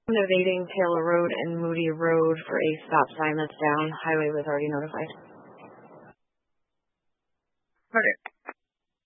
Evading Taylor Road and Moody Road for a stop sign that's down. Highway was already notified. Okay,